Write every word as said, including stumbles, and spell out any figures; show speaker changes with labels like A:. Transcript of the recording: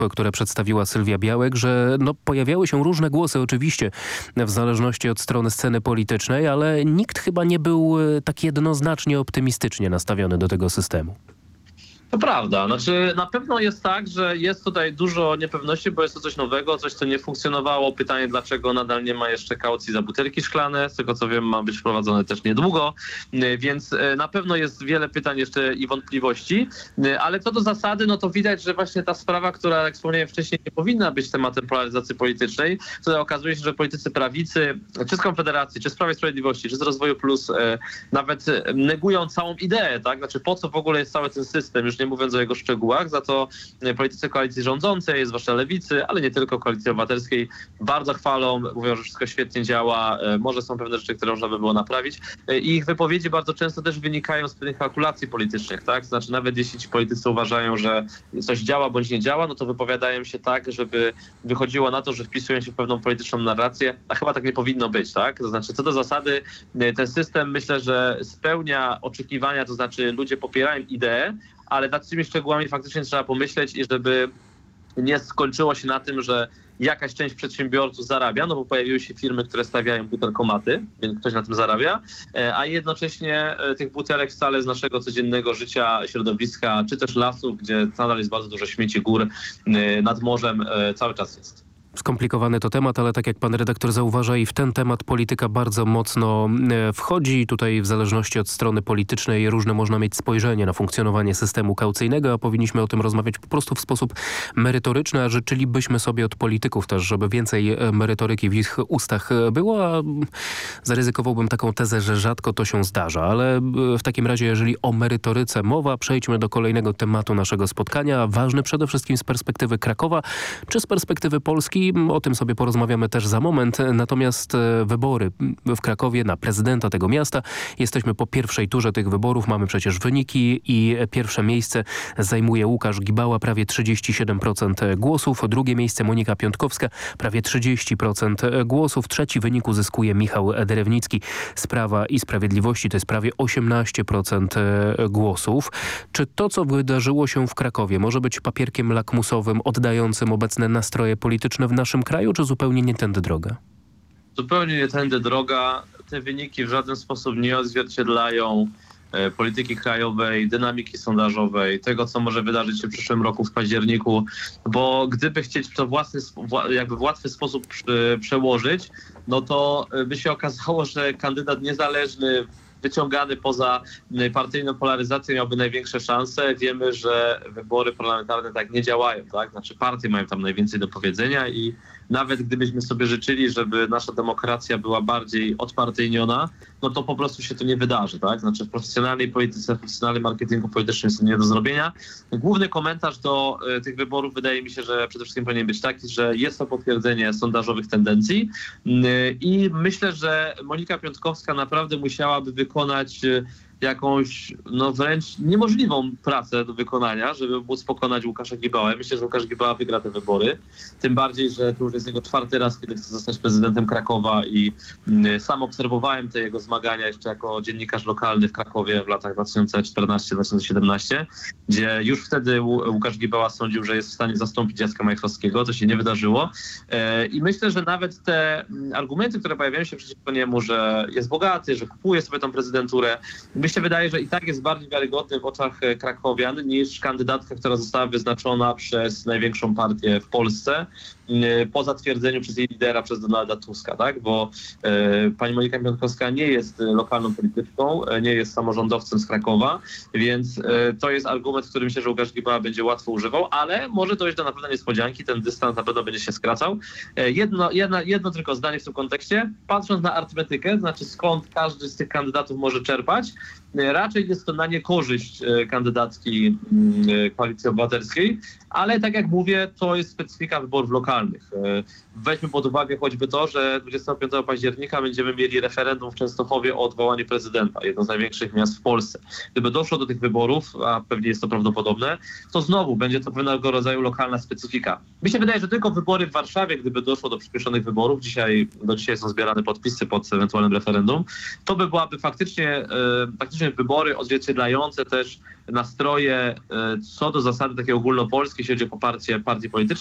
A: które przedstawiła Sylwia Białek, że no, pojawiały się różne głosy oczywiście w zależności od strony sceny politycznej, ale nikt chyba nie był tak jednoznacznie optymistycznie nastawiony do tego systemu.
B: To prawda. Znaczy na pewno jest tak, że jest tutaj dużo niepewności, bo jest to coś nowego, coś co nie funkcjonowało. Pytanie, dlaczego nadal nie ma jeszcze kaucji za butelki szklane. Z tego co wiem, ma być wprowadzone też niedługo, więc na pewno jest wiele pytań jeszcze i wątpliwości, ale co do zasady, no to widać, że właśnie ta sprawa, która jak wspomniałem wcześniej, nie powinna być tematem polaryzacji politycznej, tutaj okazuje się, że politycy prawicy, czy z Konfederacji, czy z Prawa i Sprawiedliwości, czy z Rozwoju Plus, nawet negują całą ideę, tak? Znaczy po co w ogóle jest cały ten system, już nie mówiąc o jego szczegółach, za to politycy koalicji rządzącej, zwłaszcza lewicy, ale nie tylko koalicji obywatelskiej, bardzo chwalą, mówią, że wszystko świetnie działa, może są pewne rzeczy, które można by było naprawić. I ich wypowiedzi bardzo często też wynikają z pewnych kalkulacji politycznych, tak? Znaczy nawet jeśli ci politycy uważają, że coś działa bądź nie działa, no to wypowiadają się tak, żeby wychodziło na to, że wpisują się w pewną polityczną narrację, a chyba tak nie powinno być, tak? To znaczy co do zasady ten system myślę, że spełnia oczekiwania, to znaczy ludzie popierają ideę, ale nad tymi szczegółami faktycznie trzeba pomyśleć i żeby nie skończyło się na tym, że jakaś część przedsiębiorców zarabia, no bo pojawiły się firmy, które stawiają butelkomaty, więc ktoś na tym zarabia, a jednocześnie tych butelek wcale z naszego codziennego życia, środowiska, czy też lasów, gdzie nadal jest bardzo dużo śmieci, gór nad morzem, cały czas jest.
A: Skomplikowany to temat, ale tak jak pan redaktor zauważa, i w ten temat polityka bardzo mocno wchodzi. Tutaj w zależności od strony politycznej różne można mieć spojrzenie na funkcjonowanie systemu kaucyjnego, a powinniśmy o tym rozmawiać po prostu w sposób merytoryczny, a życzylibyśmy sobie od polityków też, żeby więcej merytoryki w ich ustach było, a zaryzykowałbym taką tezę, że rzadko to się zdarza, ale w takim razie, jeżeli o merytoryce mowa, przejdźmy do kolejnego tematu naszego spotkania, ważny przede wszystkim z perspektywy Krakowa, czy z perspektywy Polski. O tym sobie porozmawiamy też za moment. Natomiast wybory w Krakowie na prezydenta tego miasta. Jesteśmy po pierwszej turze tych wyborów. Mamy przecież wyniki i pierwsze miejsce zajmuje Łukasz Gibała, prawie trzydzieści siedem procent głosów. Drugie miejsce Monika Piątkowska, prawie trzydzieści procent głosów. Trzeci wynik uzyskuje Michał Derewnicki z Prawa i Sprawiedliwości. To jest prawie osiemnaście procent głosów. Czy to, co wydarzyło się w Krakowie, może być papierkiem lakmusowym oddającym obecne nastroje polityczne w naszym kraju, czy zupełnie nie tędy droga?
B: Zupełnie nie tędy droga. Te wyniki w żaden sposób nie odzwierciedlają e, polityki krajowej, dynamiki sondażowej, tego, co może wydarzyć się w przyszłym roku w październiku, bo gdyby chcieć to własny, jakby w łatwy sposób przy, przełożyć, no to by się okazało, że kandydat niezależny, wyciągany poza partyjną polaryzację miałby największe szanse. Wiemy, że wybory parlamentarne tak nie działają, tak? Znaczy partie mają tam najwięcej do powiedzenia i nawet gdybyśmy sobie życzyli, żeby nasza demokracja była bardziej odpartyjniona, no to po prostu się to nie wydarzy, tak? Znaczy w profesjonalnej polityce, w profesjonalnym marketingu politycznym jest to nie do zrobienia. Główny komentarz do y, tych wyborów wydaje mi się, że przede wszystkim powinien być taki, że jest to potwierdzenie sondażowych tendencji y, i myślę, że Monika Piątkowska naprawdę musiałaby wykonać y, jakąś no wręcz niemożliwą pracę do wykonania, żeby móc pokonać Łukasza Gibałę. Myślę, że Łukasz Gibała wygra te wybory. Tym bardziej, że to już jest jego czwarty raz, kiedy chce zostać prezydentem Krakowa i y, sam obserwowałem te jego zmagania jeszcze jako dziennikarz lokalny w Krakowie w latach dwa tysiące czternastym do dwa tysiące siedemnastym, gdzie już wtedy Łukasz Gibała sądził, że jest w stanie zastąpić Jacka Majchrowskiego. To się nie wydarzyło. Y, I myślę, że nawet te argumenty, które pojawiają się przeciwko niemu, że jest bogaty, że kupuje sobie tą prezydenturę, mi się wydaje, że i tak jest bardziej wiarygodny w oczach krakowian niż kandydatka, która została wyznaczona przez największą partię w Polsce po zatwierdzeniu przez jej lidera, przez Donalda Tuska, tak? Bo e, pani Monika Piątkowska nie jest lokalną polityczką, nie jest samorządowcem z Krakowa, więc e, to jest argument, który myślę, że Łukasz Gibała będzie łatwo używał, ale może dojść do naprawdę niespodzianki, ten dystans na pewno będzie się skracał. E, jedno, jedno, jedno tylko zdanie w tym kontekście, patrząc na arytmetykę, znaczy skąd każdy z tych kandydatów może czerpać, raczej jest to na niekorzyść kandydatki Koalicji Obywatelskiej, ale tak jak mówię, to jest specyfika wyborów lokalnych. Weźmy pod uwagę choćby to, że dwudziestego piątego października będziemy mieli referendum w Częstochowie o odwołanie prezydenta, jedno z największych miast w Polsce. Gdyby doszło do tych wyborów, a pewnie jest to prawdopodobne, to znowu będzie to pewnego rodzaju lokalna specyfika. Mi się wydaje, że tylko wybory w Warszawie, gdyby doszło do przyspieszonych wyborów, dzisiaj, do dzisiaj są zbierane podpisy pod ewentualnym referendum, to by byłaby faktycznie, e, faktycznie faktycznie wybory odzwierciedlające też nastroje co do zasady takie ogólnopolskie, jeśli chodzi o poparcie partii politycznych.